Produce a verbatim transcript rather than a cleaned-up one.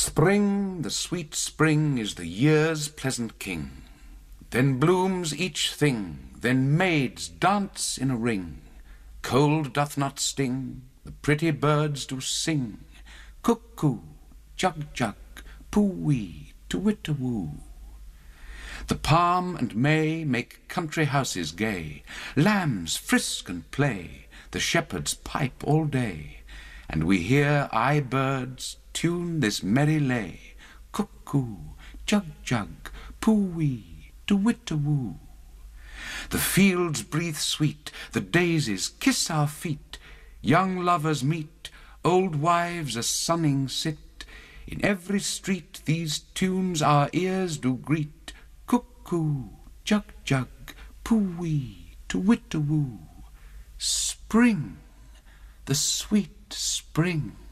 Spring, the sweet spring, is the year's pleasant king. Then blooms each thing, then maids dance in a ring. Cold doth not sting, the pretty birds do sing. Cuckoo, jug-jug, poo-wee, to-wit-a-woo. The palm and may make country houses gay. Lambs frisk and play, the shepherds pipe all day. And we hear aye-birds tune this merry lay. Cuckoo, jug-jug, poo-wee, to-wit-a-woo. The fields breathe sweet, the daisies kiss our feet. Young lovers meet, old wives a sunning sit. In every street these tunes our ears do greet. Cuckoo, jug-jug, poo-wee, to-wit-a-woo. Spring, the sweet spring.